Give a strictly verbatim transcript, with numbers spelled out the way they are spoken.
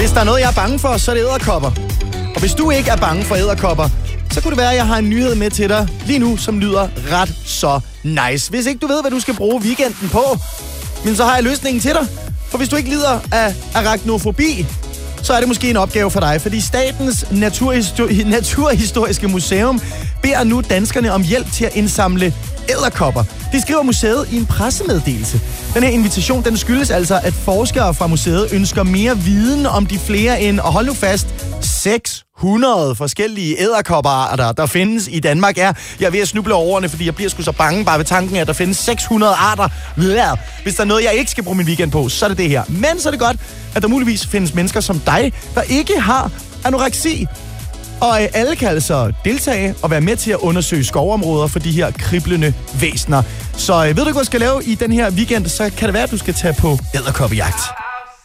Hvis der er noget, jeg er bange for, så er det edderkopper. Og hvis du ikke er bange for edderkopper, så kunne det være, at jeg har en nyhed med til dig lige nu, som lyder ret så nice. Hvis ikke du ved, hvad du skal bruge weekenden på, men så har jeg løsningen til dig. For hvis du ikke lider af arachnofobi, så er det måske en opgave for dig. Fordi Statens Naturhistor- Naturhistoriske Museum beder nu danskerne om hjælp til at indsamle edderkopper. Det skriver museet i en pressemeddelelse. Den her invitation, den skyldes altså, at forskere fra museet ønsker mere viden om de flere end, og hold nu fast, seks hundrede forskellige edderkopperarter, der findes i Danmark. Er jeg er ved at snuble over ordene, fordi jeg bliver sgu så bange bare ved tanken af, at der findes seks hundrede arter. Hvis der er noget, jeg ikke skal bruge min weekend på, så er det det her. Men så er det godt, at der muligvis findes mennesker som dig, der ikke har anoreksi. Og øh, alle kan altså deltage og være med til at undersøge skovområder for de her kriblende væsener. Så øh, ved du ikke, hvad du skal lave i den her weekend, så kan det være, at du skal tage på edderkoppejagt.